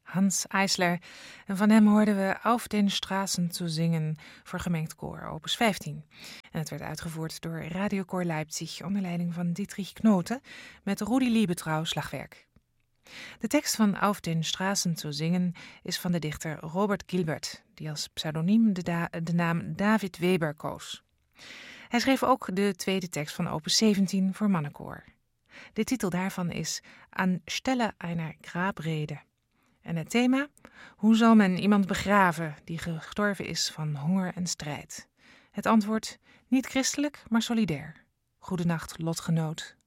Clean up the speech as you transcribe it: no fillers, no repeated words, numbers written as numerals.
Hans Eisler. En van hem hoorden we Auf den Straßen zu singen voor gemengd koor, opus 15. En het werd uitgevoerd door Radiokoor Leipzig onder leiding van Dietrich Knoten met Rudi Liebetrau slagwerk. De tekst van Auf den Straßen zu singen is van de dichter Robert Gilbert, die als pseudoniem de naam David Weber koos. Hij schreef ook de tweede tekst van opus 17 voor mannenkoor. De titel daarvan is An Stelle einer Grabrede. En het thema: hoe zal men iemand begraven die gestorven is van honger en strijd? Het antwoord: niet christelijk, maar solidair. Goedenacht, lotgenoot.